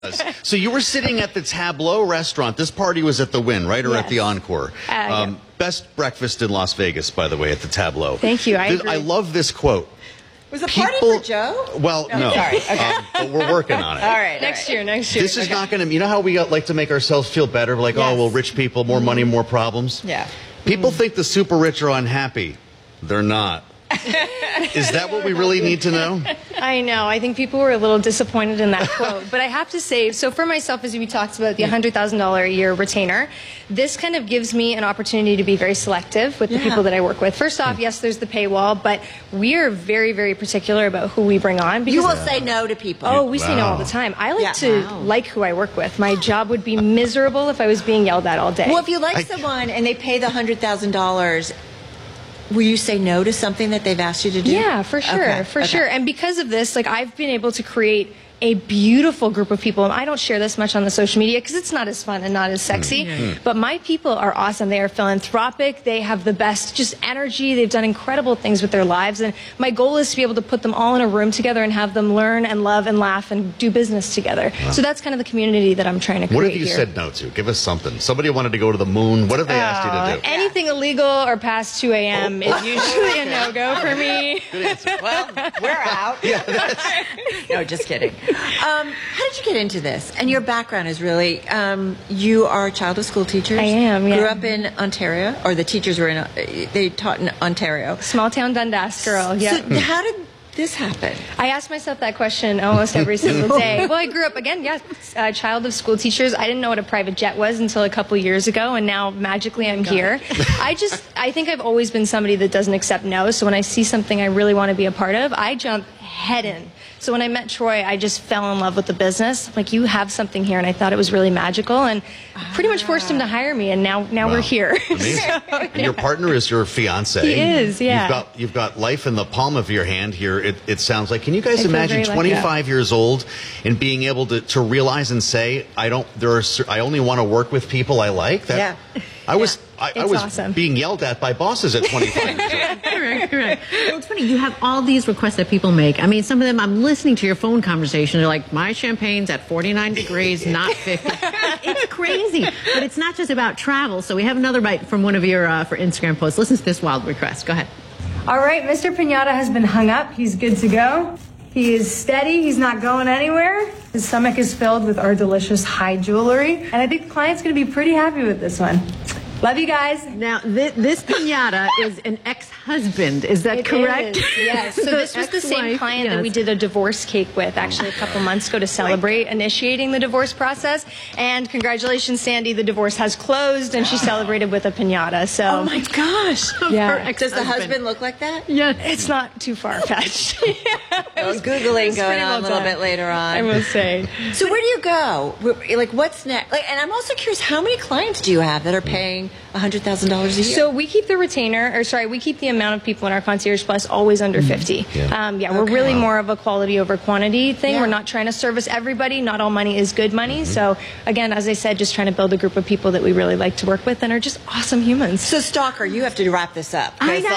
So you were sitting at the Tableau restaurant. This party was at the Wynn, right? Or at the Encore? Yeah. Best breakfast in Las Vegas, by the way, at the Tableau. Thank you. I agree. I love this quote. Was the party for Joe? Well, no. Sorry. Okay. But we're working on it. All right. Next year. This is not going to, you know how we like to make ourselves feel better? We're like, oh, well, rich people, more money, more problems. Yeah. People think the super rich are unhappy. They're not. Is that what we really need to know? I know. I think people were a little disappointed in that quote. But I have to say, so for myself, as we talked about the $100,000 a year retainer, this kind of gives me an opportunity to be very selective with the people that I work with. First off, yes, there's the paywall, but we are very, very particular about who we bring on. Because you will say no to people. Oh, we say no all the time. I like to like who I work with. My job would be miserable if I was being yelled at all day. Well, if you like someone and they pay the $100,000, will you say no to something that they've asked you to do? Yeah, for sure, sure. And because of this, like, I've been able to create a beautiful group of people. And I don't share this much on the social media because it's not as fun and not as sexy. But my people are awesome. They are philanthropic. They have the best just energy. They've done incredible things with their lives. And my goal is to be able to put them all in a room together and have them learn and love and laugh and do business together. So that's kind of the community that I'm trying to create. What have you here. said no to? Give us something. Somebody wanted to go to the moon. What have they asked you to do? Anything illegal or past 2 a.m. is usually a no-go for me. Good answer. Well, we're out. No, just kidding. How did you get into this? And your background is really, you are a child of school teachers. I am, yeah. Grew up in Ontario, or the teachers were in, they taught in Ontario. Small town Dundas girl, yeah. So how did this happen? I ask myself that question almost every single day. Well, I grew up, again, a child of school teachers. I didn't know what a private jet was until a couple years ago, and now magically I'm here. I think I've always been somebody that doesn't accept no, so when I see something I really want to be a part of, I jump head in. So when I met Troy, I just fell in love with the business. I'm like, you have something here, and I thought it was really magical, and pretty much forced him to hire me, and now we're here. And your partner is your fiance. He is, yeah. You've got life in the palm of your hand here, it sounds like. Can you guys imagine 25 years old and being able to realize and say, I only want to work with people I like? I was awesome. Being yelled at by bosses at 25 years old. Correct. Well, it's funny. You have all these requests that people make. I mean, some of them, I'm listening to your phone conversation. They're like, my champagne's at 49 degrees, not 50. It's crazy. But it's not just about travel. So we have another bite from one of your for Instagram posts. Listen to this wild request. Go ahead. All right, Mr. Pinata has been hung up. He's good to go. He is steady. He's not going anywhere. His stomach is filled with our delicious high jewelry. And I think the client's going to be pretty happy with this one. Love you guys. Now, this piñata is an ex-husband. Is that correct? Is, yes. So this was the same client that we did a divorce cake with actually a couple months ago to celebrate initiating the divorce process. And congratulations, Sandy. The divorce has closed, and she celebrated with a piñata. So. Oh my gosh. Yeah. Does the husband look like that? Yeah. It's not too far-fetched. Googling going on a little bit later on. I will say. So where do you go? Like, what's next? Like, and I'm also curious, how many clients do you have that are paying $100,000 a year? So we keep the we keep the amount of people in our Concierge Plus always under 50. We're really more of a quality over quantity thing. We're not trying to service everybody. Not all money is good money. So again, as I said, just trying to build a group of people that we really like to work with and are just awesome humans. So Stalker, you have to wrap this up. I know,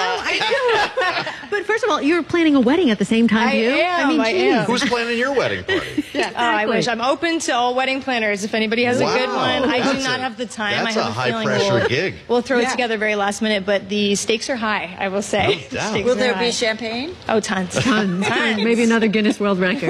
I do. But first of all, you're planning a wedding at the same time, too? I am. Who's planning your wedding party? Exactly. I wish. I'm open to all wedding planners. If anybody has a good one, I do not have the time. That's I have a high-pressure gig. We'll throw it together very last minute, but the stakes are high, I will say. No doubt. Will there be champagne? Oh, tons. Maybe another Guinness World Record.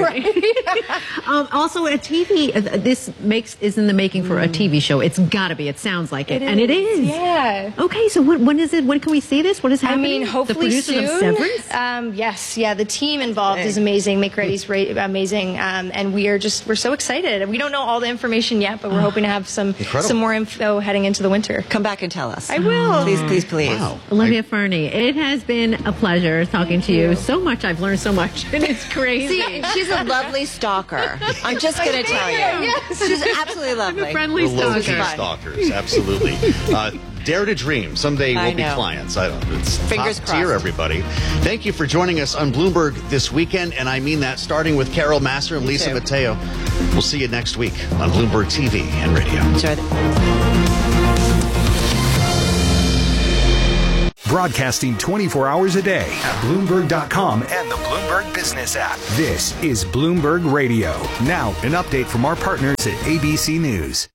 Also, a TV, this is in the making for a TV show. It's got to be. It sounds like it. And it is. Yeah. Okay, so when is it? When can we see this? What is happening? I mean, hopefully the producers soon. Of Severance? Yes. Yeah, the team involved is amazing. Make Ready's amazing. And we're so excited. We don't know all the information yet, but we're hoping to have some more info heading into the winter. Come back and tell us. I will. Please. Wow. Olivia Fernie, it has been a pleasure talking to you. So much. I've learned so much. And it's crazy. See, she's a lovely stalker. I'm just going to tell you. Yes. She's absolutely lovely. I'm a friendly Low-key stalker. stalkers, absolutely. Dare to dream. Someday we'll be clients. I don't know. It's Fingers top tier, crossed. everybody. Thank you for joining us on Bloomberg this weekend, and I mean that starting with Carol Massar and Lisa Mateo. We'll see you next week on Bloomberg TV and radio. Enjoy Broadcasting 24 hours a day at Bloomberg.com and the Bloomberg Business app. This is Bloomberg Radio. Now, an update from our partners at ABC News.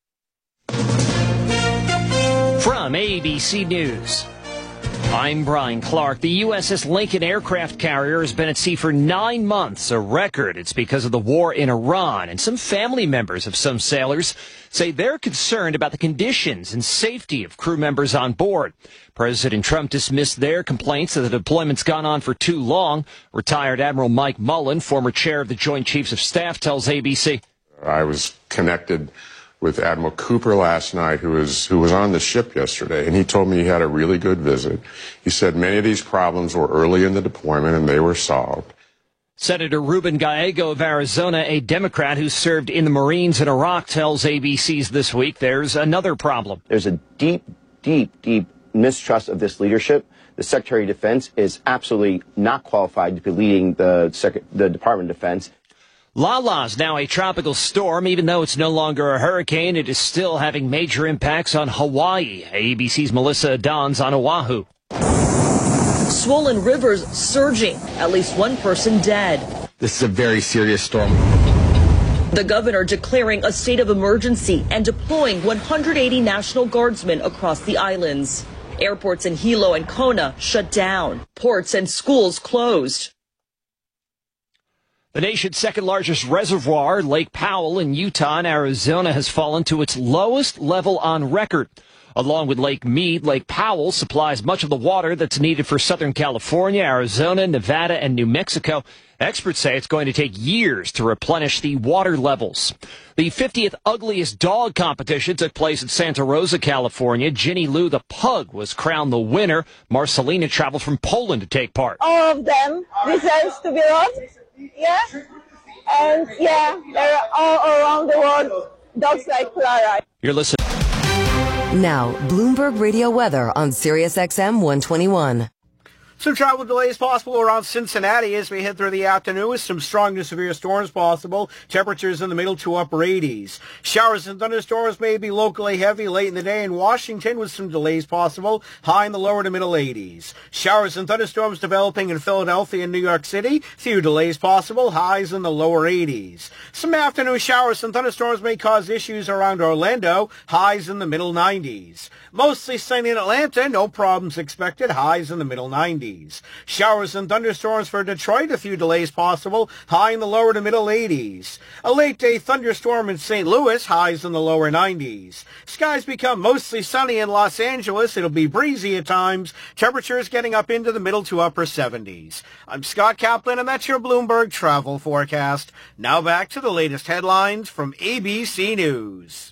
From ABC News, I'm Brian Clark. The USS Lincoln aircraft carrier has been at sea for 9 months, a record. It's because of the war in Iran, and some family members of some sailors say they're concerned about the conditions and safety of crew members on board. President Trump dismissed their complaints that the deployment's gone on for too long. Retired Admiral Mike Mullen, former chair of the Joint Chiefs of Staff, tells ABC. I was connected with Admiral Cooper last night, who was on the ship yesterday, and he told me he had a really good visit. He said many of these problems were early in the deployment and they were solved. Senator Ruben Gallego of Arizona, a Democrat who served in the Marines in Iraq, tells ABC's This Week there's another problem. There's a deep mistrust of this leadership. The Secretary of Defense is absolutely not qualified to be leading the Department of Defense. Lala's now a tropical storm. Even though it's no longer a hurricane, it is still having major impacts on Hawaii. ABC's Melissa Don's on Oahu. Swollen rivers surging, at least one person dead. This is a very serious storm. The governor declaring a state of emergency and deploying 180 National Guardsmen across the islands. Airports in Hilo and Kona shut down. Ports and schools closed. The nation's second largest reservoir, Lake Powell in Utah and Arizona, has fallen to its lowest level on record. Along with Lake Mead, Lake Powell supplies much of the water that's needed for Southern California, Arizona, Nevada, and New Mexico. Experts say it's going to take years to replenish the water levels. The 50th Ugliest Dog competition took place in Santa Rosa, California. Ginny Lou the pug was crowned the winner. Marcelina traveled from Poland to take part. All of them deserve to be loved. Yeah. And yeah, they're all around the world. Dogs like Clara. You're listening. Now, Bloomberg Radio weather on Sirius XM 121. Some travel delays possible around Cincinnati as we head through the afternoon with some strong to severe storms possible. Temperatures in the middle to upper 80s. Showers and thunderstorms may be locally heavy late in the day in Washington with some delays possible. High in the lower to middle 80s. Showers and thunderstorms developing in Philadelphia and New York City. Few delays possible. Highs in the lower 80s. Some afternoon showers and thunderstorms may cause issues around Orlando. Highs in the middle 90s. Mostly sunny in Atlanta. No problems expected. Highs in the middle 90s. Showers and thunderstorms for Detroit, a few delays possible, high in the lower to middle 80s. A late day thunderstorm in St. Louis, highs in the lower 90s. Skies become mostly sunny in Los Angeles. It'll be breezy at times. Temperatures getting up into the middle to upper 70s. I'm Scott Kaplan, and that's your Bloomberg travel forecast. Now back to the latest headlines from ABC News.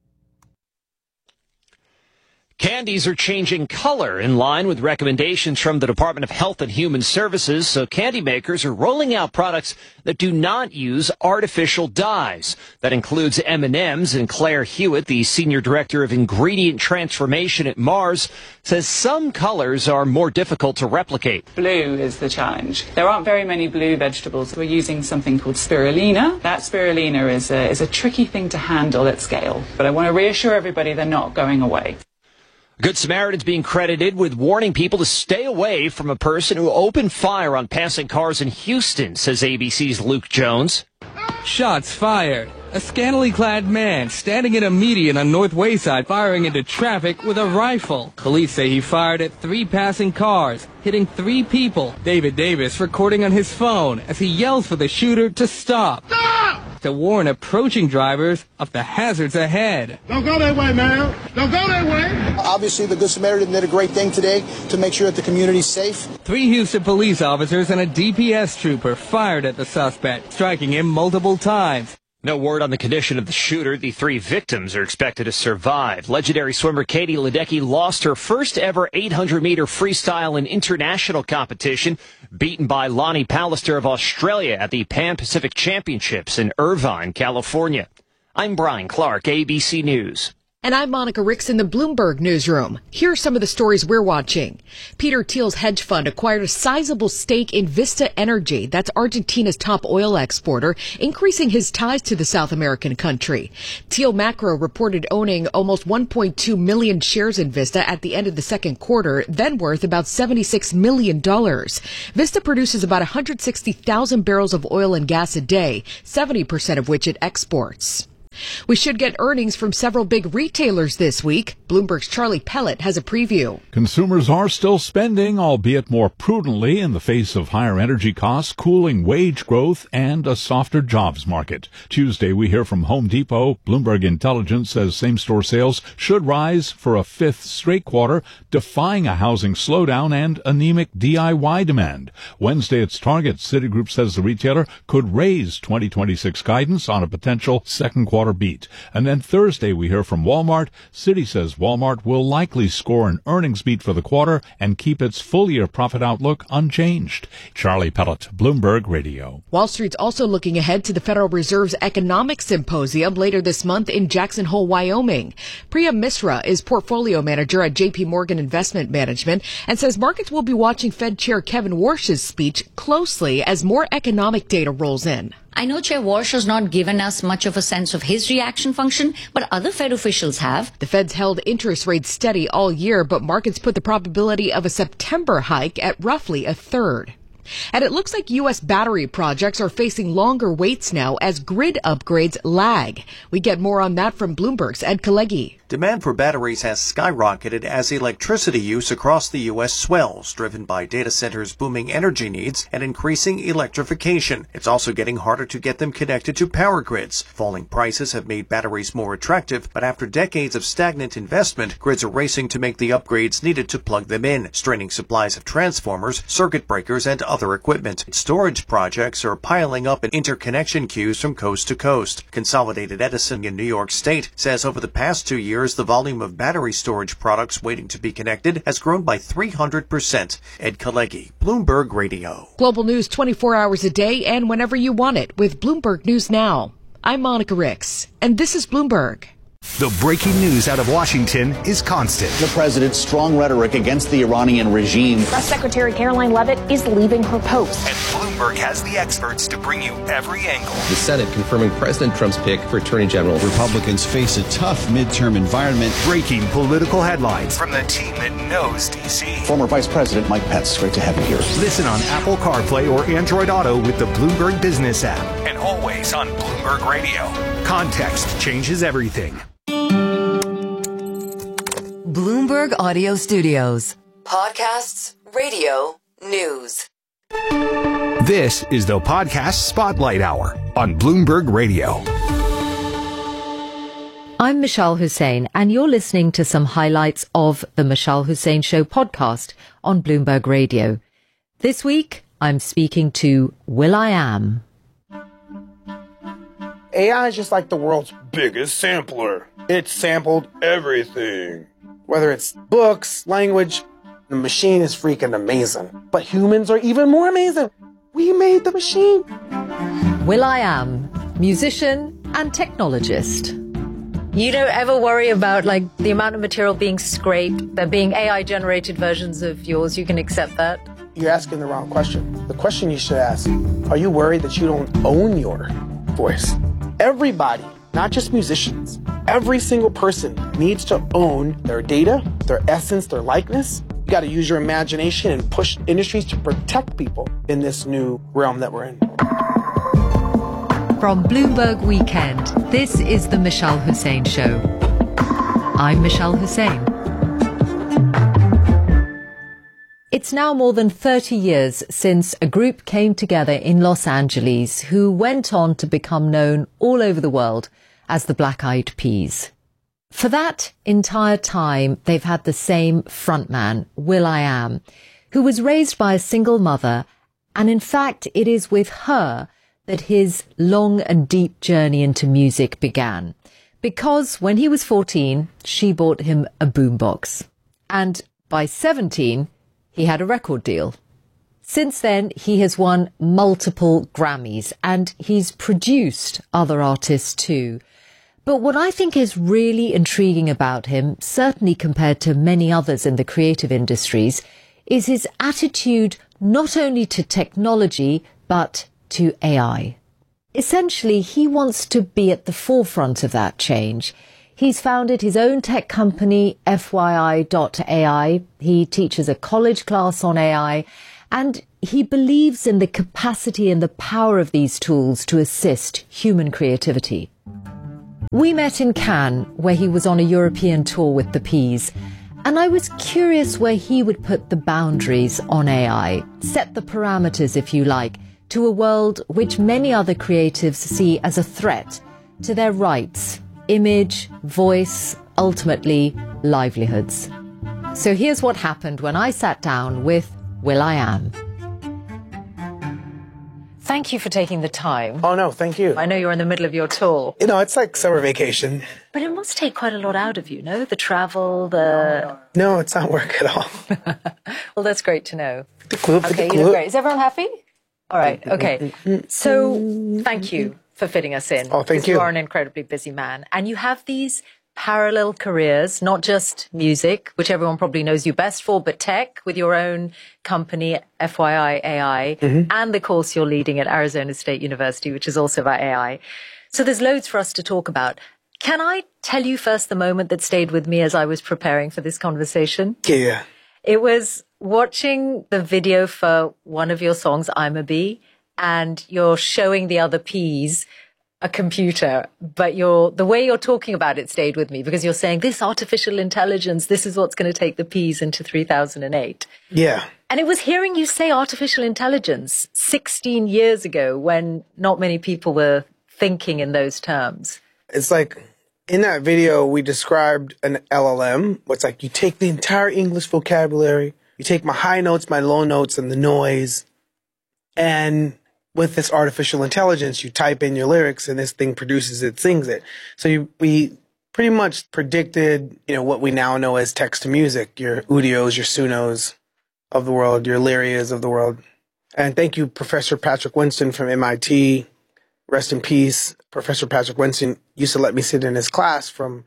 Candies are changing color in line with recommendations from the Department of Health and Human Services, so candy makers are rolling out products that do not use artificial dyes. That includes M&M's, and Claire Hewitt, the Senior Director of Ingredient Transformation at Mars, says some colors are more difficult to replicate. Blue is the challenge. There aren't very many blue vegetables. We're using something called spirulina. That spirulina is a tricky thing to handle at scale, but I want to reassure everybody they're not going away. Good Samaritan's being credited with warning people to stay away from a person who opened fire on passing cars in Houston, says ABC's Luke Jones. Shots fired. A scantily clad man standing in a median on North Wayside firing into traffic with a rifle. Police say he fired at 3 passing cars, hitting 3 people. David Davis recording on his phone as he yells for the shooter to stop. Stop! To warn approaching drivers of the hazards ahead. Don't go that way, man. Don't go that way. Obviously, the Good Samaritan did a great thing today to make sure that the community's safe. 3 Houston police officers and a DPS trooper fired at the suspect, striking him multiple times. No word on the condition of the shooter. The 3 victims are expected to survive. Legendary swimmer Katie Ledecky lost her first ever 800-meter freestyle in international competition, beaten by Lonnie Pallister of Australia at the Pan-Pacific Championships in Irvine, California. I'm Brian Clark, ABC News. And I'm Monica Ricks in the Bloomberg Newsroom. Here are some of the stories we're watching. Peter Thiel's hedge fund acquired a sizable stake in Vista Energy. That's Argentina's top oil exporter, increasing his ties to the South American country. Thiel Macro reported owning almost 1.2 million shares in Vista at the end of the second quarter, then worth about $76 million. Vista produces about 160,000 barrels of oil and gas a day, 70% of which it exports. We should get earnings from several big retailers this week. Bloomberg's Charlie Pellet has a preview. Consumers are still spending, albeit more prudently, in the face of higher energy costs, cooling wage growth, and a softer jobs market. Tuesday, we hear from Home Depot. Bloomberg Intelligence says same-store sales should rise for a fifth straight quarter, defying a housing slowdown and anemic DIY demand. Wednesday, it's Target. Citigroup says the retailer could raise 2026 guidance on a potential second quarter beat. And then Thursday, we hear from Walmart. Citi says Walmart will likely score an earnings beat for the quarter and keep its full-year profit outlook unchanged. Charlie Pellet, Bloomberg Radio. Wall Street's also looking ahead to the Federal Reserve's Economic Symposium later this month in Jackson Hole, Wyoming. Priya Misra is portfolio manager at JP Morgan Investment Management and says markets will be watching Fed Chair Kevin Warsh's speech closely as more economic data rolls in. I know Chair Warsh has not given us much of a sense of his reaction function, but other Fed officials have. The Fed's held interest rates steady all year, but markets put the probability of a September hike at roughly a third. And it looks like U.S. battery projects are facing longer waits now as grid upgrades lag. We get more on that from Bloomberg's Ed Kalegi. Demand for batteries has skyrocketed as electricity use across the U.S. swells, driven by data centers' booming energy needs and increasing electrification. It's also getting harder to get them connected to power grids. Falling prices have made batteries more attractive, but after decades of stagnant investment, grids are racing to make the upgrades needed to plug them in, straining supplies of transformers, circuit breakers, and other equipment. Storage projects are piling up in interconnection queues from coast to coast. Consolidated Edison in New York State says over the past 2 years, the volume of battery storage products waiting to be connected has grown by 300%. Ed Kalegi, Bloomberg Radio. Global news 24 hours a day and whenever you want it with Bloomberg News Now. I'm Monica Ricks, and this is Bloomberg. The breaking news out of Washington is constant. The president's strong rhetoric against the Iranian regime. Press Secretary Caroline Leavitt is leaving her post. And Bloomberg has the experts to bring you every angle. The Senate confirming President Trump's pick for Attorney General. Republicans face a tough midterm environment. Breaking political headlines from the team that knows D.C. Former Vice President Mike Pence, great to have you here. Listen on Apple CarPlay or Android Auto with the Bloomberg Business app. And always on Bloomberg Radio. Context changes everything. Bloomberg Audio Studios. Podcasts, radio, news. This is the Podcast Spotlight Hour on Bloomberg Radio. I'm Michelle Hussein, and you're listening to some highlights of the Michelle Hussein Show podcast on Bloomberg Radio. This week, I'm speaking to will.i.am. AI is just like the world's biggest sampler. It sampled everything. Whether it's books, language, the machine is freaking amazing. But humans are even more amazing. We made the machine. will.i.am, musician and technologist. You don't ever worry about the amount of material being scraped, there being AI generated versions of yours. You can accept that. You're asking the wrong question. The question you should ask, are you worried that you don't own your voice? Everybody, not just musicians, every single person needs to own their data, their essence, their likeness. You got to use your imagination and push industries to protect people in this new realm that we're in. From Bloomberg Weekend, this is the Michelle Hussein Show. I'm Michelle Hussein. It's now more than 30 years since a group came together in Los Angeles who went on to become known all over the world as the Black Eyed Peas. For that entire time, they've had the same frontman, will.i.am, who was raised by a single mother, and in fact, it is with her that his long and deep journey into music began. Because when he was 14, she bought him a boombox. And by 17, he had a record deal. Since then, he has won multiple Grammys, and he's produced other artists too. But what I think is really intriguing about him, certainly compared to many others in the creative industries, is his attitude not only to technology, but to AI. Essentially, he wants to be at the forefront of that change. He's founded his own tech company, FYI.ai. He teaches a college class on AI, and he believes in the capacity and the power of these tools to assist human creativity. We met in Cannes, where he was on a European tour with the Peas, and I was curious where he would put the boundaries on AI, set the parameters, if you like, to a world which many other creatives see as a threat to their rights, image, voice, ultimately livelihoods. So here's what happened when I sat down with will.i.am. Thank you for taking the time. Oh, no, thank you. I know you're in the middle of your tour. You know, it's like summer vacation. But it must take quite a lot out of you, no? The travel, the... No, it's not work at all. Well, that's great to know. Okay, you look great. Is everyone happy? All right, okay. So, thank you for fitting us in. Oh, thank you. You are an incredibly busy man. And you have these parallel careers, not just music, which everyone probably knows you best for, but tech with your own company, FYI.ai, and the course you're leading at Arizona State University, which is also about AI. So there's loads for us to talk about. Can I tell you first the moment that stayed with me as I was preparing for this conversation? Yeah. It was watching the video for one of your songs, I'm a Bee, and you're showing the other Ps a computer, but the way you're talking about it stayed with me, because you're saying this artificial intelligence, this is what's going to take the Ps into 3008. Yeah. And it was hearing you say artificial intelligence 16 years ago when not many people were thinking in those terms. It's like, in that video, we described an LLM. It's like you take the entire English vocabulary, you take my high notes, my low notes, and the noise, and with this artificial intelligence, you type in your lyrics and this thing produces it, sings it. So we pretty much predicted, what we now know as text to music, your Udios, your Sunos of the world, your Lyrias of the world. And thank you, Professor Patrick Winston from MIT. Rest in peace. Professor Patrick Winston used to let me sit in his class from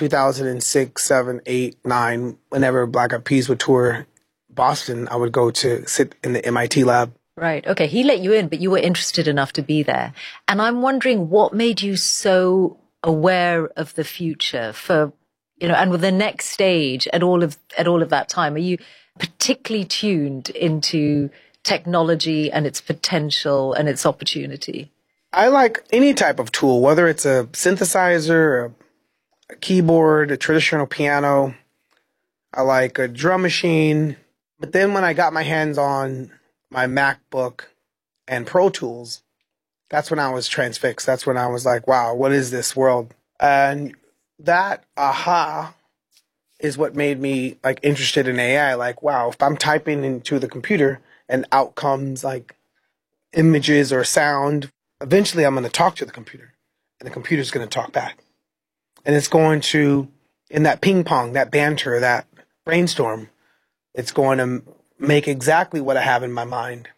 2006, 7, 8, 9. Whenever Black Eyed Peas would tour Boston, I would go to sit in the MIT lab. Right. Okay. He let you in, but you were interested enough to be there. And I'm wondering what made you so aware of the future for, and with the next stage at all of that time. Are you particularly tuned into technology and its potential and its opportunity? I like any type of tool, whether it's a synthesizer, a keyboard, a traditional piano. I like a drum machine. But then when I got my hands on my MacBook and Pro Tools, that's when I was transfixed. That's when I was like, wow, what is this world? And that aha is what made me interested in AI. Like, wow, if I'm typing into the computer and out comes images or sound, eventually I'm going to talk to the computer and the computer's going to talk back. And it's going to, in that ping pong, that banter, that brainstorm, it's going to make exactly what I have in my mind.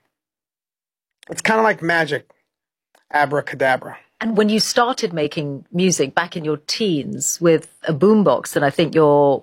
It's kind of like magic, abracadabra. And when you started making music back in your teens with a boombox that I think your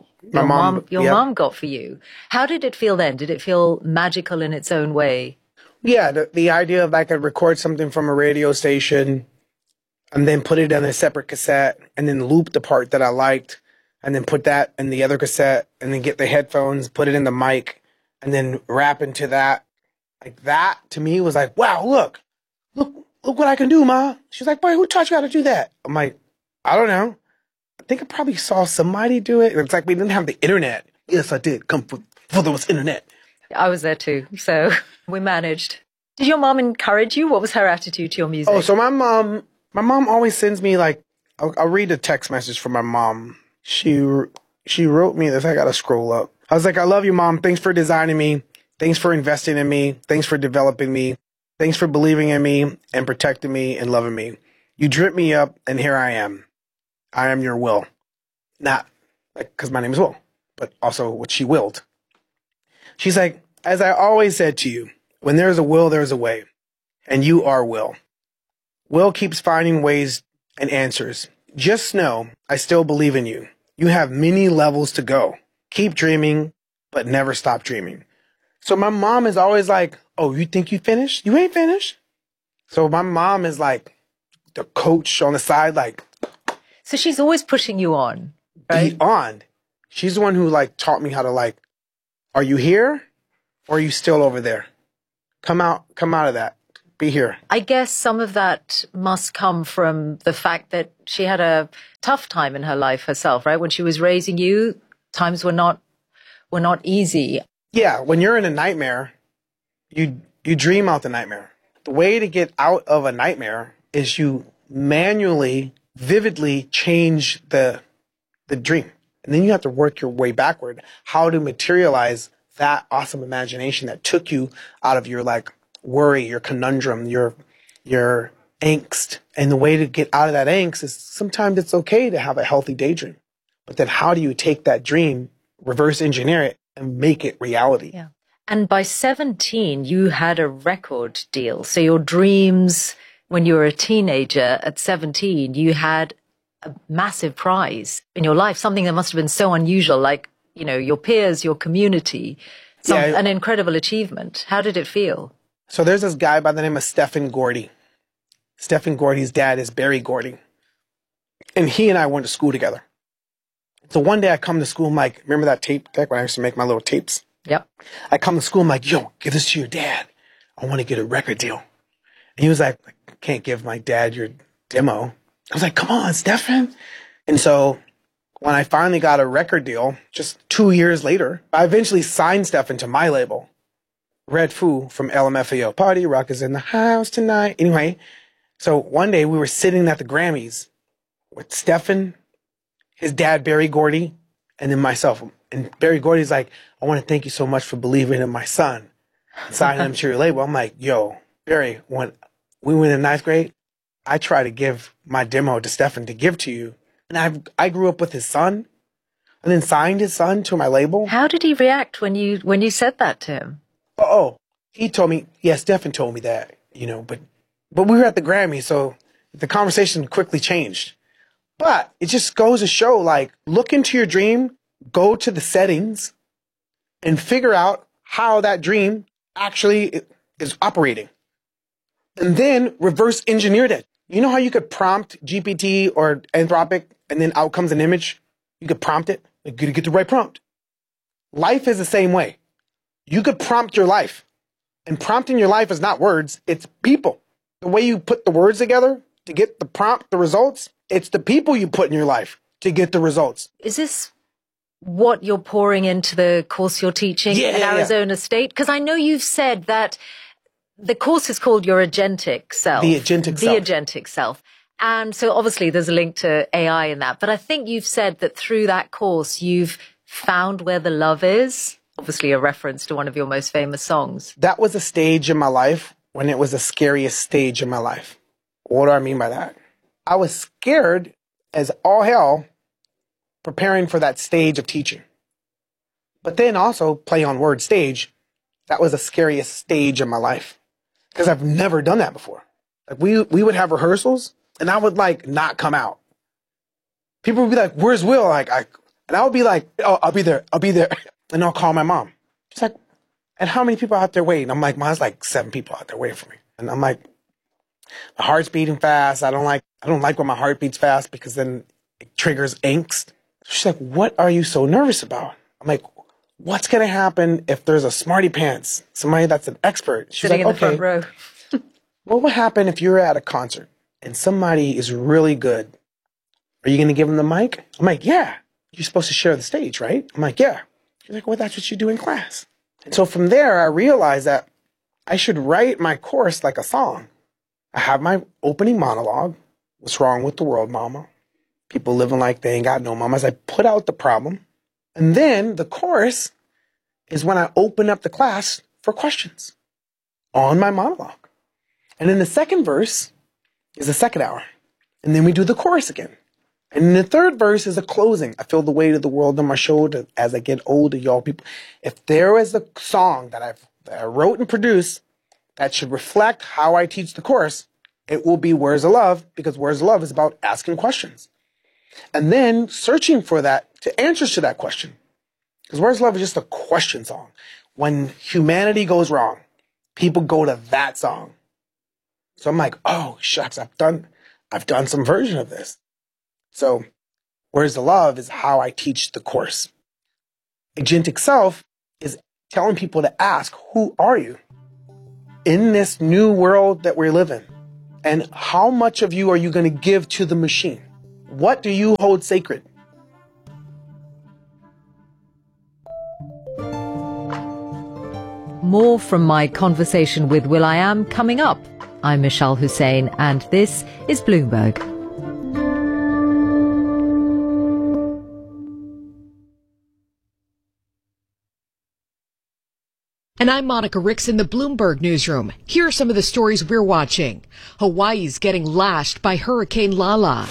mom got for you, how did it feel then? Did it feel magical in its own way? Yeah, the idea of I could record something from a radio station and then put it on a separate cassette and then loop the part that I liked and then put that in the other cassette and then get the headphones, put it in the mic, and then rap into that. That to me was like, wow, look what I can do, Ma. She's like, boy, who taught you how to do that? I'm like, I don't know. I think I probably saw somebody do it. It's like we didn't have the internet. Yes, I did. Come before there was internet. I was there too, so we managed. Did your mom encourage you? What was her attitude to your music? Oh, so my mom always sends me I'll read a text message from my mom. She wrote me this. I gotta scroll up. I was like, I love you, Mom. Thanks for designing me. Thanks for investing in me. Thanks for developing me. Thanks for believing in me and protecting me and loving me. You drip me up, and here I am. I am your will. Not because my name is Will, but also what she willed. She's like, as I always said to you, when there's a will, there's a way. And you are Will. Will keeps finding ways and answers. Just know I still believe in you. You have many levels to go. Keep dreaming, but never stop dreaming. So my mom is always like, oh, you think you finished? You ain't finished. So my mom is like the coach on the side, like. So she's always pushing you on, right? Beyond. She's the one who like taught me how to like, are you here or are you still over there? Come out of that. Be here. I guess some of that must come from the fact that she had a tough time in her life herself, right? When she was raising you, times were not easy. Yeah, when you're in a nightmare, you dream out the nightmare. The way to get out of a nightmare is you manually, vividly change the dream. And then you have to work your way backward, how to materialize that awesome imagination that took you out of your like worry, your conundrum, your angst. And the way to get out of that angst is sometimes it's okay to have a healthy daydream. But then how do you take that dream, reverse engineer it, and make it reality? Yeah. And by 17, you had a record deal. So your dreams, when you were a teenager at 17, you had a massive prize in your life, something that must have been so unusual, like, you know, your peers, your community, an incredible achievement. How did it feel? So there's this guy by the name of Stephen Gordy. Stephen Gordy's dad is Barry Gordy. And he and I went to school together. So one day I come to school, I'm like, remember that tape deck when I used to make my little tapes? Yep. I come to school, I'm like, yo, give this to your dad. I want to get a record deal. And he was like, I can't give my dad your demo. I was like, come on, Stephen. And so when I finally got a record deal, just 2 years later, I eventually signed Stephen to my label, Red Foo from LMFAO. Party Rock is in the house tonight. Anyway, so one day we were sitting at the Grammys with Stephen, his dad, Barry Gordy, and then myself. And Barry Gordy's like, I want to thank you so much for believing in my son. Signing him to your label. I'm like, yo, Barry, when we went in ninth grade, I tried to give my demo to Stephen to give to you. And I grew up with his son and then signed his son to my label. How did he react when you said that to him? Oh, he told me, yeah, Stephen told me that, you know, but we were at the Grammy, so the conversation quickly changed. But it just goes to show, like, look into your dream, go to the settings, and figure out how that dream actually is operating. And then reverse engineer that. You know how you could prompt GPT or Anthropic and then out comes an image? You could prompt it. You gotta get the right prompt. Life is the same way. You could prompt your life. And prompting your life is not words, it's people. The way you put the words together to get the prompt, the results, it's the people you put in your life to get the results. Is this what you're pouring into the course you're teaching in Arizona State? Because I know you've said that the course is called Your Agentic Self. The Agentic Self. The Agentic Self. And so obviously there's a link to AI in that. But I think you've said that through that course, you've found where the love is. Obviously a reference to one of your most famous songs. That was a stage in my life when it was the scariest stage in my life. What do I mean by that? I was scared as all hell preparing for that stage of teaching. But then also play on word stage, that was the scariest stage in my life. Because I've never done that before. Like we would have rehearsals and I would like not come out. People would be like, where's Will? And I would be like, oh, I'll be there. And I'll call my mom. She's like, and how many people out there waiting? I'm like, mine's like 7 people out there waiting for me. And I'm like, my heart's beating fast. I don't like when my heart beats fast because then it triggers angst. She's like, what are you so nervous about? I'm like, what's going to happen if there's a smarty pants, somebody that's an expert? She's sitting like, in the front row. What would happen if you're at a concert and somebody is really good? Are you going to give them the mic? I'm like, yeah. You're supposed to share the stage, right? I'm like, yeah. She's like, well, that's what you do in class. And so from there, I realized that I should write my course like a song. I have my opening monologue. What's wrong with the world, mama? People living like they ain't got no mamas. I put out the problem. And then the chorus is when I open up the class for questions on my monologue. And then the second verse is the second hour. And then we do the chorus again. And then the third verse is a closing. I feel the weight of the world on my shoulder as I get older, y'all people. If there was a song that I wrote and produced that should reflect how I teach the course, it will be Words of Love, because Words of Love is about asking questions. And then searching for to answers to that question. Because Where's Love is just a question song. When humanity goes wrong, people go to that song. So I'm like, oh, shucks, I've done some version of this. So Where's the Love is how I teach the course. Agentic Self is telling people to ask, who are you in this new world that we live in? And how much of you are you going to give to the machine? What do you hold sacred? More from my conversation with will.i.am coming up. I'm Michelle Hussein, and this is Bloomberg. And I'm Monica Ricks in the Bloomberg newsroom. Here are some of the stories we're watching. Hawaii's getting lashed by Hurricane Lala.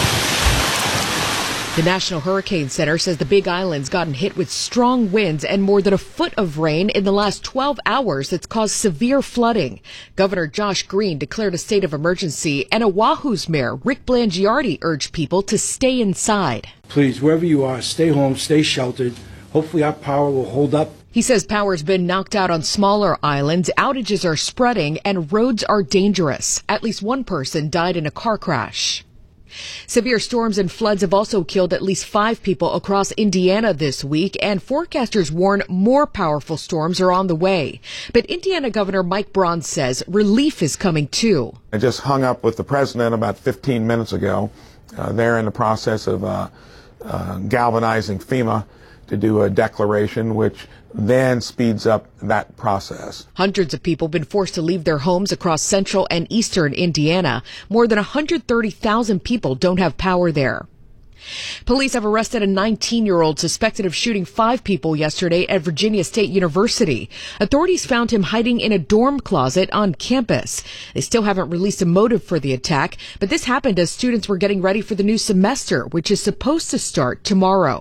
The National Hurricane Center says the Big Island's gotten hit with strong winds and more than a foot of rain in the last 12 hours that's caused severe flooding. Governor Josh Green declared a state of emergency, and Oahu's Mayor Rick Blangiardi urged people to stay inside. Please, wherever you are, stay home, stay sheltered. Hopefully our power will hold up. He says power's been knocked out on smaller islands, outages are spreading, and roads are dangerous. At least one person died in a car crash. Severe storms and floods have also killed at least 5 people across Indiana this week, and forecasters warn more powerful storms are on the way. But Indiana Governor Mike Braun says relief is coming too. I just hung up with the president about 15 minutes ago. They're in the process of galvanizing FEMA to do a declaration, which then speeds up that process. Hundreds of people have been forced to leave their homes across central and eastern Indiana. More than 130,000 people don't have power there. Police have arrested a 19-year-old suspected of shooting 5 people yesterday at Virginia State University. Authorities found him hiding in a dorm closet on campus. They still haven't released a motive for the attack, but this happened as students were getting ready for the new semester, which is supposed to start tomorrow.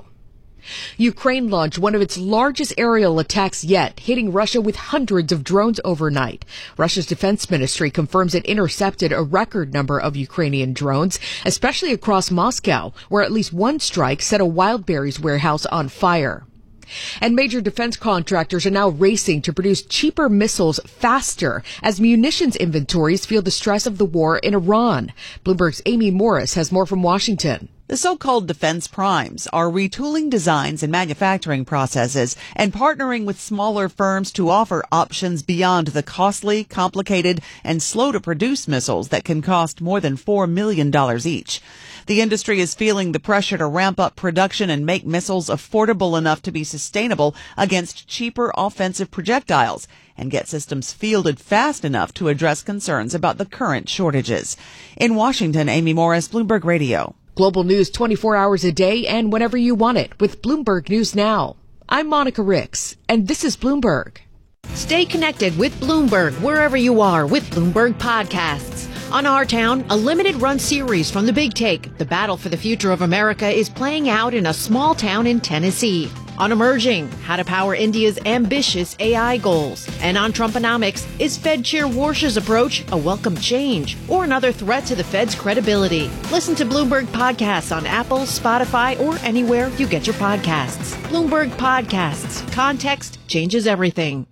Ukraine launched one of its largest aerial attacks yet, hitting Russia with hundreds of drones overnight. Russia's defense ministry confirms it intercepted a record number of Ukrainian drones, especially across Moscow, where at least one strike set a Wildberries warehouse on fire. And major defense contractors are now racing to produce cheaper missiles faster as munitions inventories feel the stress of the war in Iran. Bloomberg's Amy Morris has more from Washington. The so-called defense primes are retooling designs and manufacturing processes and partnering with smaller firms to offer options beyond the costly, complicated, and slow-to-produce missiles that can cost more than $4 million each. The industry is feeling the pressure to ramp up production and make missiles affordable enough to be sustainable against cheaper offensive projectiles and get systems fielded fast enough to address concerns about the current shortages. In Washington, Amy Morris, Bloomberg Radio. Global news 24 hours a day and whenever you want it with Bloomberg News Now. I'm Monica Ricks, and this is Bloomberg. Stay connected with Bloomberg wherever you are with Bloomberg Podcasts. On Our Town, a limited-run series from The Big Take, the battle for the future of America is playing out in a small town in Tennessee. On Emerging, how to power India's ambitious AI goals. And on Trumponomics, is Fed Chair Warsh's approach a welcome change or another threat to the Fed's credibility? Listen to Bloomberg Podcasts on Apple, Spotify, or anywhere you get your podcasts. Bloomberg Podcasts. Context changes everything.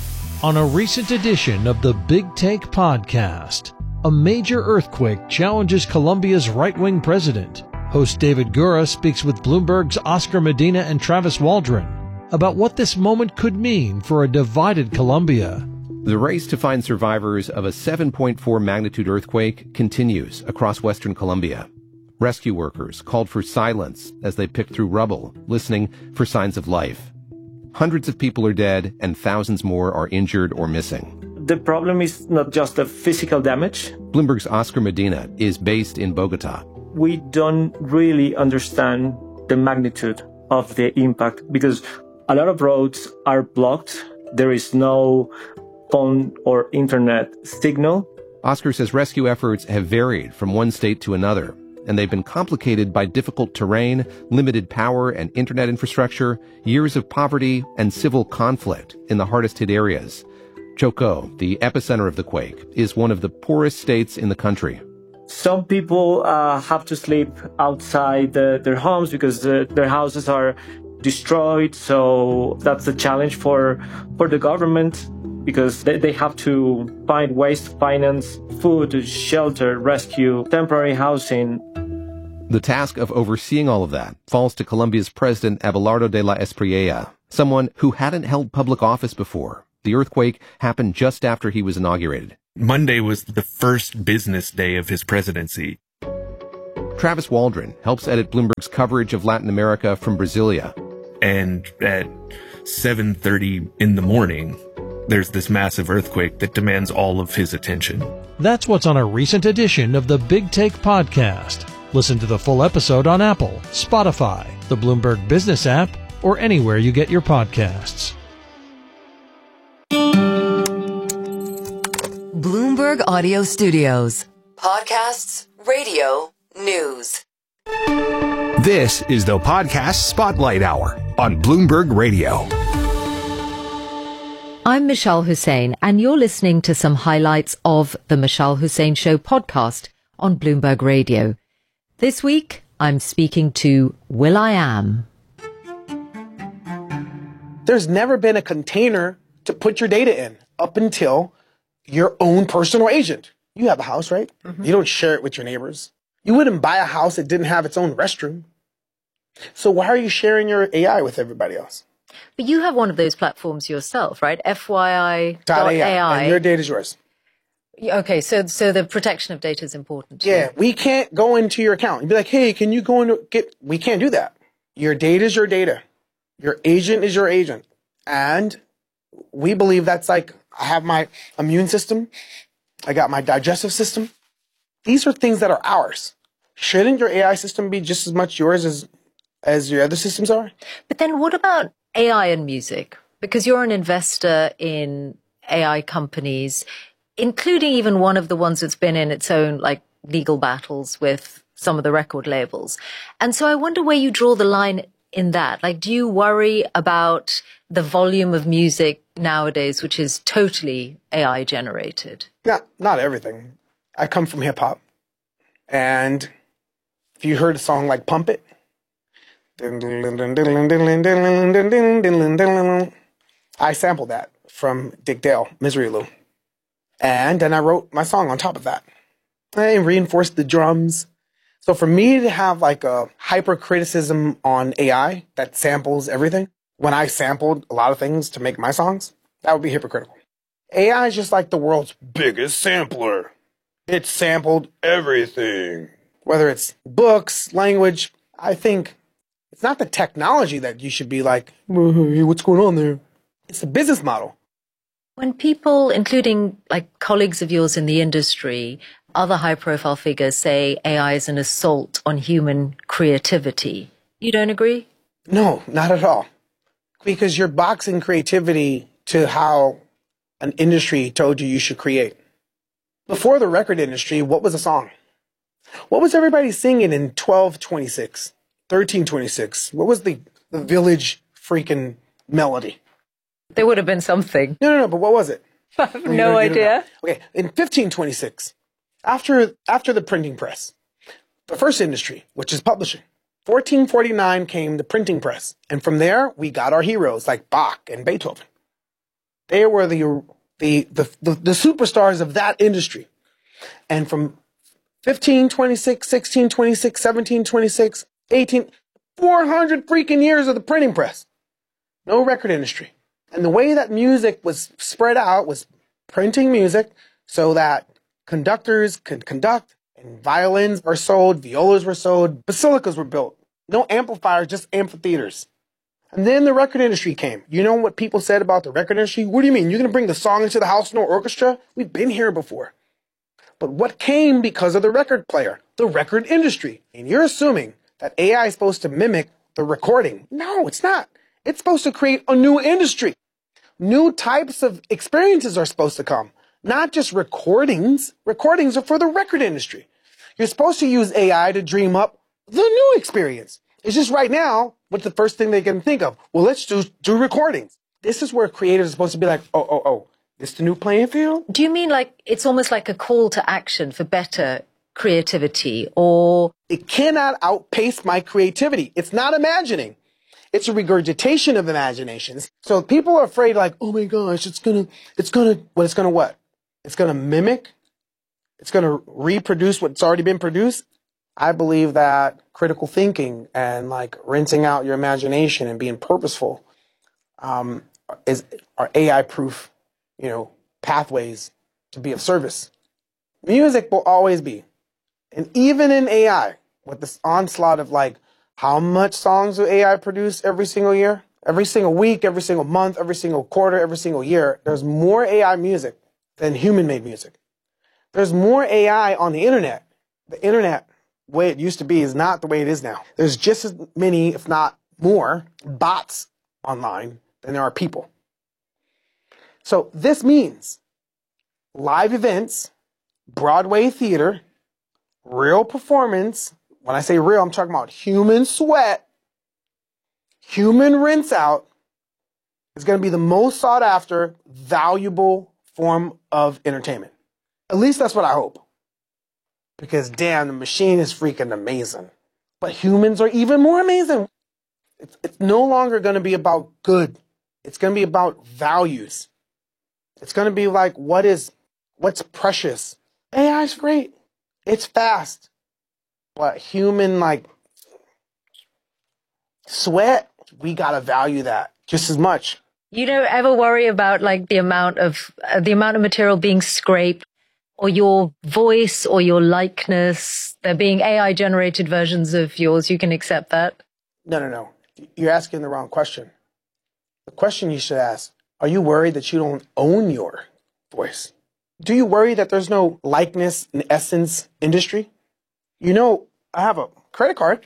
On a recent edition of the Big Take podcast, a major earthquake challenges Colombia's right-wing president. Host David Gura speaks with Bloomberg's Oscar Medina and Travis Waldron about what this moment could mean for a divided Colombia. The race to find survivors of a 7.4 magnitude earthquake continues across western Colombia. Rescue workers called for silence as they picked through rubble, listening for signs of life. Hundreds of people are dead and thousands more are injured or missing. The problem is not just the physical damage. Bloomberg's Oscar Medina is based in Bogota. We don't really understand the magnitude of the impact because a lot of roads are blocked. There is no phone or internet signal. Oscar says rescue efforts have varied from one state to another, and they've been complicated by difficult terrain, limited power and internet infrastructure, years of poverty, and civil conflict in the hardest hit areas. Chocó, the epicenter of the quake, is one of the poorest states in the country. Some people have to sleep outside their homes because their houses are destroyed. So that's a challenge for the government, because they have to find ways to finance food, shelter, rescue, temporary housing. The task of overseeing all of that falls to Colombia's president, Abelardo de la Espriella, someone who hadn't held public office before. The earthquake happened just after he was inaugurated. Monday was the first business day of his presidency. Travis Waldron helps edit Bloomberg's coverage of Latin America from Brasilia. And at 7:30 in the morning, there's this massive earthquake that demands all of his attention. That's what's on a recent edition of the Big Take podcast. Listen to the full episode on Apple, Spotify, the Bloomberg Business app, or anywhere you get your podcasts. Bloomberg Audio Studios. Podcasts, radio, news. This is the Podcast Spotlight Hour on Bloomberg Radio. I'm Michelle Hussein, and you're listening to some highlights of the Michelle Hussein Show podcast on Bloomberg Radio. This week, I'm speaking to will.i.am. There's never been a container to put your data in up until your own personal agent. You have a house, right? Mm-hmm. You don't share it with your neighbors. You wouldn't buy a house that didn't have its own restroom. So why are you sharing your AI with everybody else? But you have one of those platforms yourself, right? FYI.ai. And your data is yours. Okay, so the protection of data is important too. Yeah, we can't go into your account and be like, hey, can you go into we can't do that. Your data is your data. Your agent is your agent. And we believe that's like, I have my immune system. I got my digestive system. These are things that are ours. Shouldn't your AI system be just as much yours as your other systems are? But then what about AI and music? Because you're an investor in AI companies, including even one of the ones that's been in its own like legal battles with some of the record labels. And so I wonder where you draw the line in that. Like, do you worry about the volume of music nowadays, which is totally AI generated? Not everything. I come from hip hop. And if you heard a song like Pump It, I sampled that from Dick Dale, Misery Lou. And then I wrote my song on top of that. I reinforced the drums. So for me to have like a hyper criticism on AI that samples everything, when I sampled a lot of things to make my songs, that would be hypocritical. AI is just like the world's biggest sampler. It sampled everything. Whether it's books, language, I think it's not the technology that you should be like, hey, what's going on there? It's the business model. When people, including like colleagues of yours in the industry, other high-profile figures say AI is an assault on human creativity, you don't agree? No, not at all. Because you're boxing creativity to how an industry told you should create. Before the record industry, what was a song? What was everybody singing in 1226, 1326? What was the village freaking melody? There would have been something. No, but what was it? I have no idea. Okay, in 1526, after the printing press, the first industry, which is publishing, 1449 came the printing press. And from there, we got our heroes like Bach and Beethoven. They were the superstars of that industry. And from 1526, 1626, 1726, 400 freaking years of the printing press. No record industry. And the way that music was spread out was printing music so that conductors could conduct, and violins were sold, violas were sold, basilicas were built. No amplifiers, just amphitheaters. And then the record industry came. You know what people said about the record industry? What do you mean? You're going to bring the song into the house, no orchestra? We've been here before. But what came because of the record player? The record industry. And you're assuming that AI is supposed to mimic the recording. No, it's not. It's supposed to create a new industry. New types of experiences are supposed to come. Not just recordings. Recordings are for the record industry. You're supposed to use AI to dream up the new experience. It's just right now, what's the first thing they can think of? Well, let's do recordings. This is where creators are supposed to be like, oh, this the new playing field? Do you mean like it's almost like a call to action for better creativity, or it cannot outpace my creativity. It's not imagining. It's a regurgitation of imaginations. So people are afraid, like, oh my gosh, it's gonna what? It's gonna mimic. It's gonna reproduce what's already been produced. I believe that critical thinking and like rinsing out your imagination and being purposeful are AI-proof, pathways to be of service. Music will always be, and even in AI, with this onslaught of like, how much songs do AI produce every single year? Every single week, every single month, every single quarter, every single year, there's more AI music than human-made music. There's more AI on the internet. The internet, the way it used to be, is not the way it is now. There's just as many, if not more, bots online than there are people. So this means live events, Broadway theater, real performance. When I say real, I'm talking about human sweat, human rinse out, is going to be the most sought after, valuable form of entertainment. At least that's what I hope. Because damn, the machine is freaking amazing. But humans are even more amazing. It's no longer going to be about good. It's going to be about values. It's going to be like, what's precious? AI is great. It's fast. But human, like, sweat, we got to value that just as much. you don't ever worry about like the amount of material being scraped, or your voice or your likeness, there being AI generated versions of yours. You can accept that? No. You're asking the wrong question. The question you should ask, are you worried that you don't own your voice? Do you worry that there's no likeness and essence industry? You know, I have a credit card.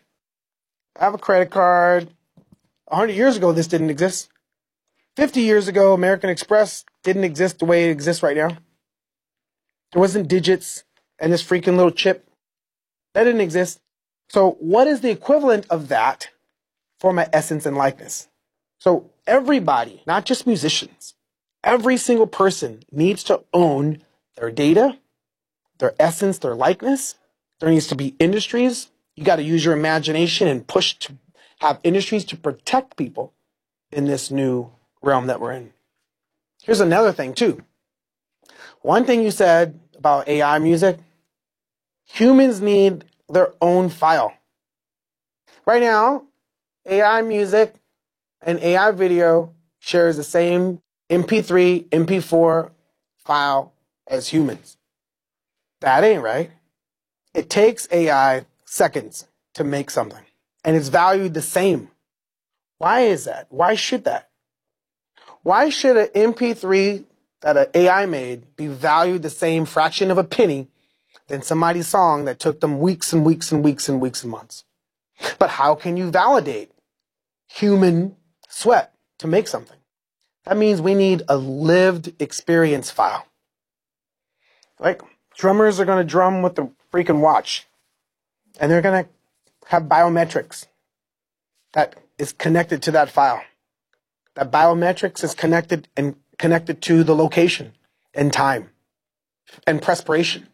100 years ago, this didn't exist. 50 years ago, American Express didn't exist the way it exists right now. There wasn't digits and this freaking little chip. That didn't exist. So what is the equivalent of that for my essence and likeness? So everybody, not just musicians, every single person needs to own their data, their essence, their likeness. There needs to be industries. You got to use your imagination and push to have industries to protect people in this new realm that we're in. Here's another thing too. One thing you said about AI music, humans need their own file. Right now, AI music and AI video shares the same MP3, MP4 file as humans. That ain't right. It takes AI seconds to make something, and it's valued the same. Why is that? Why should that? Why should an MP3 that an AI made be valued the same fraction of a penny than somebody's song that took them weeks and weeks and weeks and weeks and months? But how can you validate human sweat to make something? That means we need a lived experience file. Like, drummers are going to drum with the freaking watch, and they're going to have biometrics that is connected to that file. That biometrics is connected to the location and time and perspiration.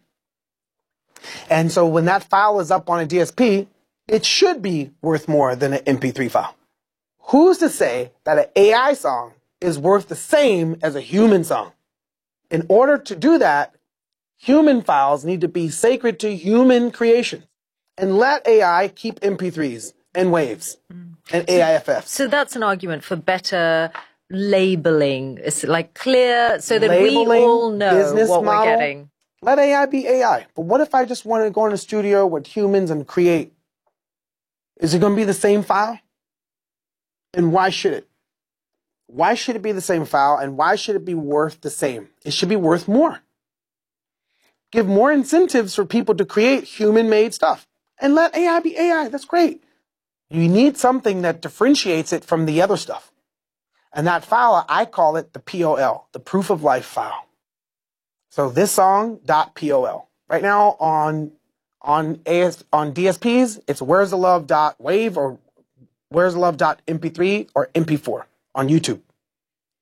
And so when that file is up on a DSP, it should be worth more than an MP3 file. Who's to say that an AI song is worth the same as a human song? In order to do that, human files need to be sacred to human creation, and let AI keep MP3s and waves and AIFFs. So that's an argument for better labeling. It's like clear so that we all know what we're getting. Let AI be AI. But what if I just want to go in a studio with humans and create? Is it going to be the same file? And why should it? Why should it be the same file, and why should it be worth the same? It should be worth more. Give more incentives for people to create human-made stuff. And let AI be AI. That's great. You need something that differentiates it from the other stuff. And that file, I call it the POL, the proof of life file. So this song, .pol. Right now on DSPs, it's where's the love.wave or where's the love.mp3 or mp4 on YouTube.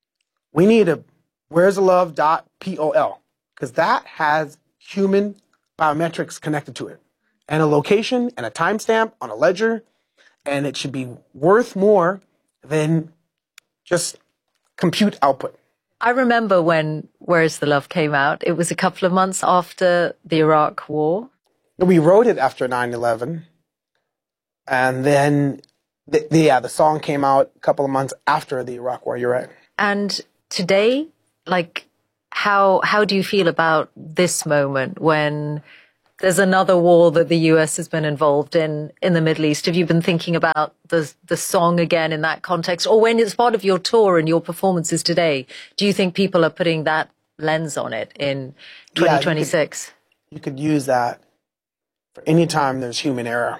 We need a where's the love.pol, because that has human biometrics connected to it, and a location and a timestamp on a ledger, and it should be worth more than just compute output. I remember when Where Is the Love came out. It was a couple of months after the Iraq War. We wrote it after 9/11, and then the song came out a couple of months after the Iraq War. You're right. And today, like, how do you feel about this moment when there's another war that the US has been involved in the Middle East? Have you been thinking about the song again in that context? Or when it's part of your tour and your performances today, do you think people are putting that lens on it in 2026? Yeah, you could use that for any time there's human error.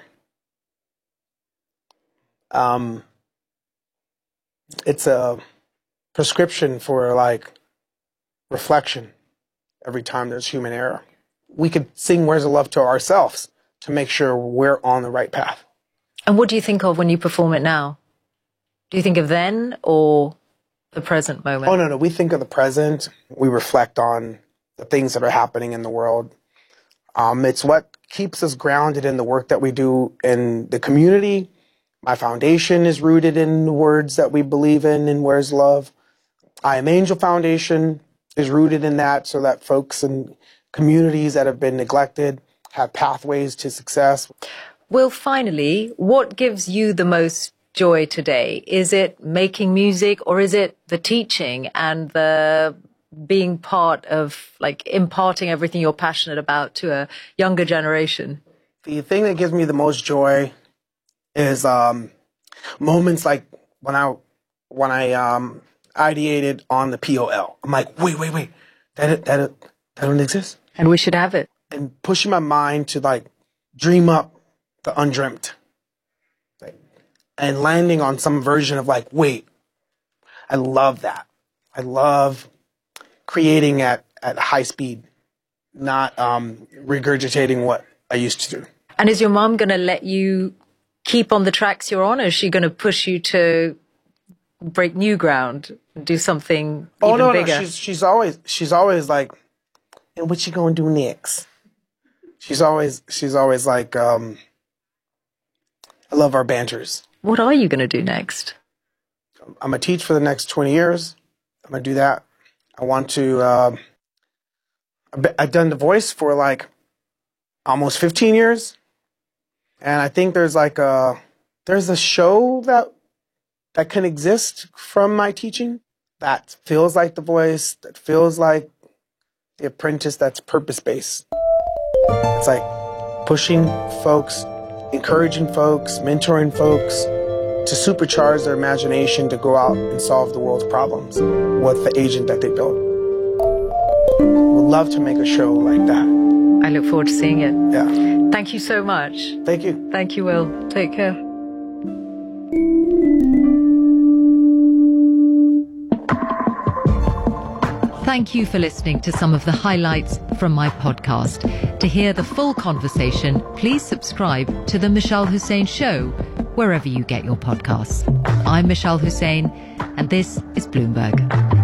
It's a prescription for, like, reflection every time there's human error. We could sing Where's the Love to ourselves to make sure we're on the right path. And what do you think of when you perform it now? Do you think of then or the present moment? Oh, no. We think of the present. We reflect on the things that are happening in the world. It's what keeps us grounded in the work that we do in the community. My foundation is rooted in the words that we believe in Where's Love. I Am Angel Foundation is rooted in that, so that folks in communities that have been neglected have pathways to success. Well, finally, what gives you the most joy today? Is it making music, or is it the teaching and the being part of, like, imparting everything you're passionate about to a younger generation? The thing that gives me the most joy is moments like when I ideated on the POL. I'm like, wait, that don't exist. And we should have it. And pushing my mind to, like, dream up the undreamt. And landing on some version of, like, wait, I love that. I love creating at high speed, not regurgitating what I used to do. And is your mom going to let you keep on the tracks you're on, or is she going to push you to break new ground, do something even bigger? No. She's always like, and what you gonna do next? She's always like, I love our banters. What are you gonna do next? I'm gonna teach for the next 20 years. I'm gonna do that. I want to. I've done the voice for, like, almost 15 years, and I think there's a show that can exist from my teaching that feels like The Voice, that feels like The Apprentice, that's purpose-based. It's like pushing folks, encouraging folks, mentoring folks to supercharge their imagination to go out and solve the world's problems with the agent that they built. Would love to make a show like that. I look forward to seeing it. Yeah. Thank you so much. Thank you. Thank you, Will. Take care. Thank you for listening to some of the highlights from my podcast. To hear the full conversation, please subscribe to The Michelle Hussein Show, wherever you get your podcasts. I'm Michelle Hussein, and this is Bloomberg.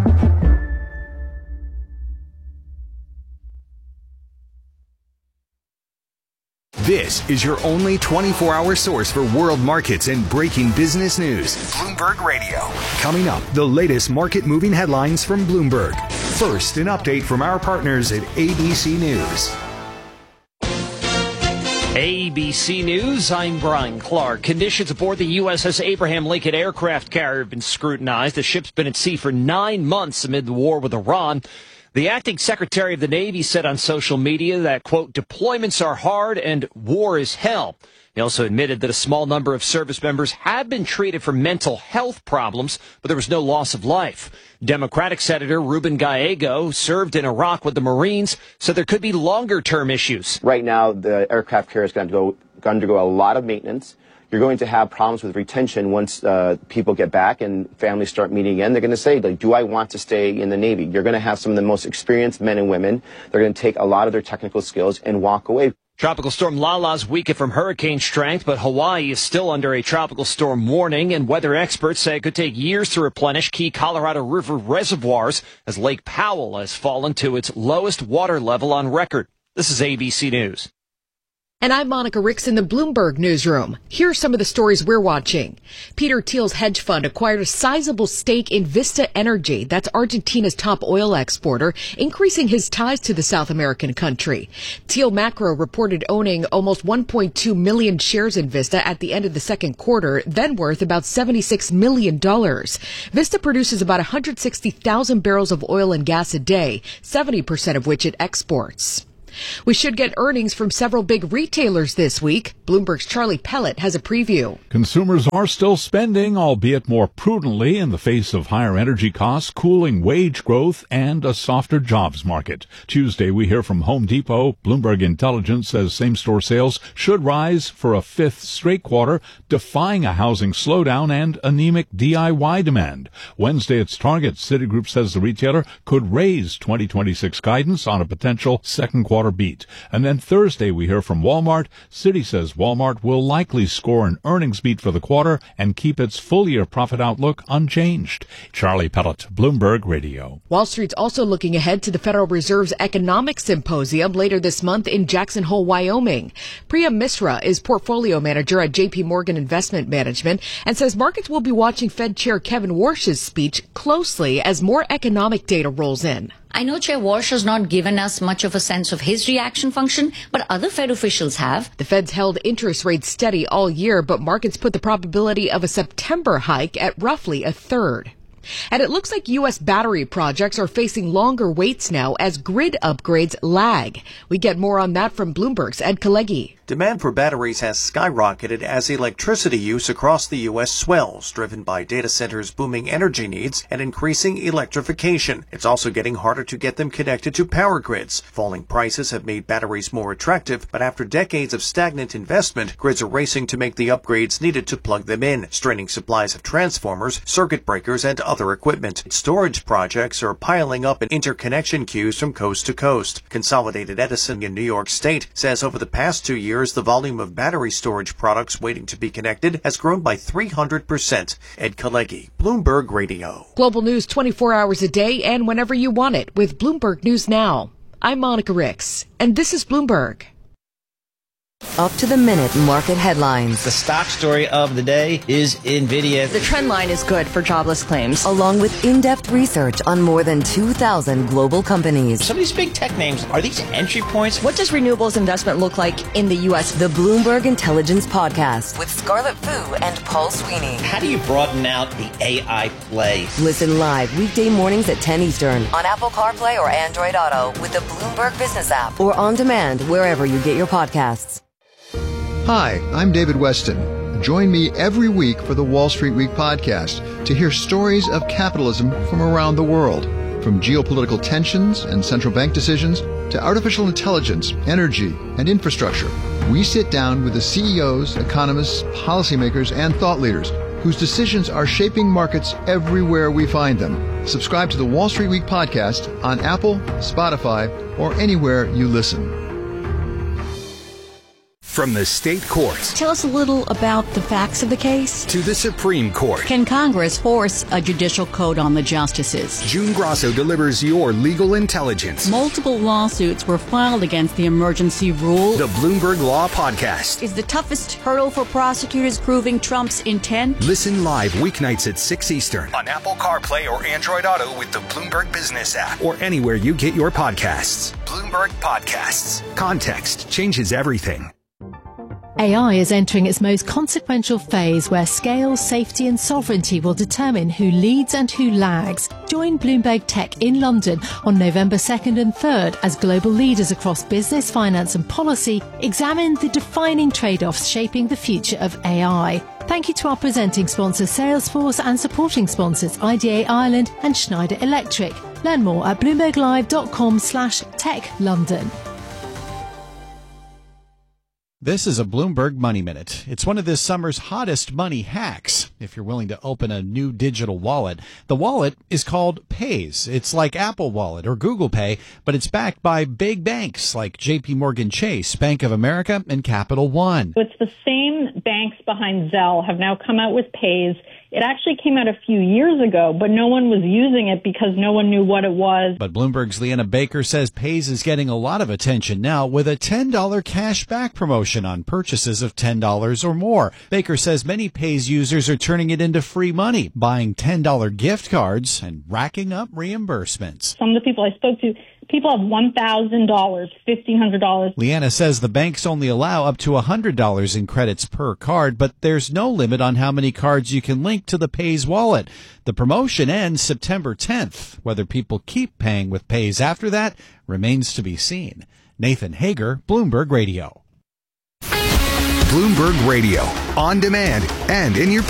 This is your only 24-hour source for world markets and breaking business news. Bloomberg Radio. Coming up, the latest market-moving headlines from Bloomberg. First, an update from our partners at ABC News. ABC News, I'm Brian Clark. Conditions aboard the USS Abraham Lincoln aircraft carrier have been scrutinized. The ship's been at sea for 9 months amid the war with Iran. The acting secretary of the Navy said on social media that, quote, deployments are hard and war is hell. He also admitted that a small number of service members have been treated for mental health problems, but there was no loss of life. Democratic Senator Ruben Gallego, who served in Iraq with the Marines, said there could be longer-term issues. Right now, the aircraft carrier is going to undergo a lot of maintenance. You're going to have problems with retention once people get back and families start meeting again. They're going to say, like, do I want to stay in the Navy? You're going to have some of the most experienced men and women. They're going to take a lot of their technical skills and walk away. Tropical storm Lala's weakened from hurricane strength, but Hawaii is still under a tropical storm warning, and weather experts say it could take years to replenish key Colorado River reservoirs as Lake Powell has fallen to its lowest water level on record. This is ABC News. And I'm Monica Ricks in the Bloomberg newsroom. Here are some of the stories we're watching. Peter Thiel's hedge fund acquired a sizable stake in Vista Energy, that's Argentina's top oil exporter, increasing his ties to the South American country. Thiel Macro reported owning almost 1.2 million shares in Vista at the end of the second quarter, then worth about $76 million. Vista produces about 160,000 barrels of oil and gas a day, 70% of which it exports. We should get earnings from several big retailers this week. Bloomberg's Charlie Pellet has a preview. Consumers are still spending, albeit more prudently, in the face of higher energy costs, cooling wage growth, and a softer jobs market. Tuesday, we hear from Home Depot. Bloomberg Intelligence says same-store sales should rise for a fifth straight quarter, defying a housing slowdown and anemic DIY demand. Wednesday, it's Target. Citigroup says the retailer could raise 2026 guidance on a potential second quarter beat. And then Thursday, we hear from Walmart. Citi says Walmart will likely score an earnings beat for the quarter and keep its full-year profit outlook unchanged. Charlie Pellet, Bloomberg Radio. Wall Street's also looking ahead to the Federal Reserve's Economic Symposium later this month in Jackson Hole, Wyoming. Priya Misra is portfolio manager at JP Morgan Investment Management and says markets will be watching Fed Chair Kevin Warsh's speech closely as more economic data rolls in. I know Chair Warsh has not given us much of a sense of his reaction function, but other Fed officials have. The Fed's held interest rates steady all year, but markets put the probability of a September hike at roughly a third. And it looks like U.S. battery projects are facing longer waits now as grid upgrades lag. We get more on that from Bloomberg's Ed Kalegi. Demand for batteries has skyrocketed as electricity use across the U.S. swells, driven by data centers' booming energy needs and increasing electrification. It's also getting harder to get them connected to power grids. Falling prices have made batteries more attractive, but after decades of stagnant investment, grids are racing to make the upgrades needed to plug them in, straining supplies of transformers, circuit breakers, and other equipment. Storage projects are piling up in interconnection queues from coast to coast. Consolidated Edison in New York State says over the past 2 years, the volume of battery storage products waiting to be connected has grown by 300%. Ed Kalegi, Bloomberg Radio. Global news 24 hours a day and whenever you want it with Bloomberg News Now. I'm Monica Ricks, and this is Bloomberg. Up to the minute market headlines. The stock story of the day is NVIDIA. The trend line is good for jobless claims. Along with in-depth research on more than 2,000 global companies. Some of these big tech names, are these entry points? What does renewables investment look like in the U.S.? The Bloomberg Intelligence Podcast with Scarlett Fu and Paul Sweeney. How do you broaden out the AI play? Listen live weekday mornings at 10 Eastern on Apple CarPlay or Android Auto with the Bloomberg Business app or on demand wherever you get your podcasts. Hi, I'm David Weston. Join me every week for the Wall Street Week podcast to hear stories of capitalism from around the world. From geopolitical tensions and central bank decisions to artificial intelligence, energy, and infrastructure, we sit down with the CEOs, economists, policymakers, and thought leaders whose decisions are shaping markets everywhere we find them. Subscribe to the Wall Street Week podcast on Apple, Spotify, or anywhere you listen. From the state courts. Tell us a little about the facts of the case. To the Supreme Court. Can Congress force a judicial code on the justices? June Grasso delivers your legal intelligence. Multiple lawsuits were filed against the emergency rule. The Bloomberg Law Podcast. Is the toughest hurdle for prosecutors proving Trump's intent? Listen live weeknights at 6 Eastern on Apple CarPlay or Android Auto with the Bloomberg Business app or anywhere you get your podcasts. Bloomberg Podcasts. Context changes everything. AI is entering its most consequential phase where scale, safety and sovereignty will determine who leads and who lags. Join Bloomberg Tech in London on November 2nd and 3rd as global leaders across business, finance and policy examine the defining trade-offs shaping the future of AI. Thank you to our presenting sponsors Salesforce and supporting sponsors IDA Ireland and Schneider Electric. Learn more at bloomberglive.com/techlondon. This is a Bloomberg Money Minute. It's one of this summer's hottest money hacks. If you're willing to open a new digital wallet, the wallet is called Paze. It's like Apple Wallet or Google Pay, but it's backed by big banks like JP Morgan Chase, Bank of America, and Capital One. It's the same banks behind Zelle have now come out with Paze. It actually came out a few years ago, but no one was using it because no one knew what it was. But Bloomberg's Leanna Baker says Paze is getting a lot of attention now with a $10 cash back promotion on purchases of $10 or more. Baker says many Paze users are turning it into free money, buying $10 gift cards and racking up reimbursements. Some of the people I spoke to, people have $1,000, $1,500. Leanna says the banks only allow up to $100 in credits per card, but there's no limit on how many cards you can link to the Paze wallet. The promotion ends September 10th. Whether people keep paying with Paze after that remains to be seen. Nathan Hager, Bloomberg Radio. Bloomberg Radio, on demand and in your